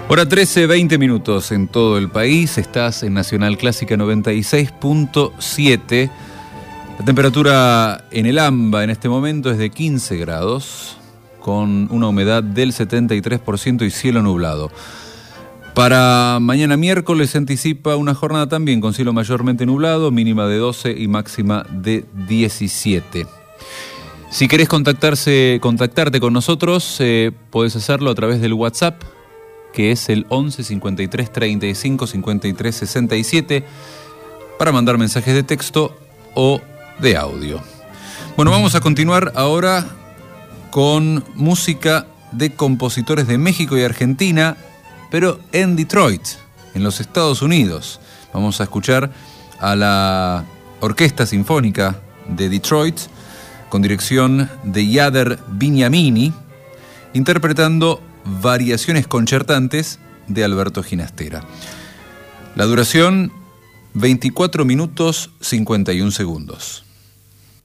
Hora 13, 20 minutos en todo el país. Estás en Nacional Clásica 96.7. La temperatura en el AMBA en este momento es de 15 grados, con una humedad del 73% y cielo nublado. Para mañana miércoles se anticipa una jornada también con cielo mayormente nublado, mínima de 12 y máxima de 17. Si querés contactarte con nosotros, podés hacerlo a través del WhatsApp, que es el 11 53 35 53 67, para mandar mensajes de texto o de audio. Bueno, vamos a continuar ahora con música de compositores de México y Argentina, pero en Detroit, en los Estados Unidos. Vamos a escuchar a la Orquesta Sinfónica de Detroit, con dirección de Yader Biniamini, interpretando Variaciones concertantes de Alberto Ginastera. La duración, 24 minutos 51 segundos.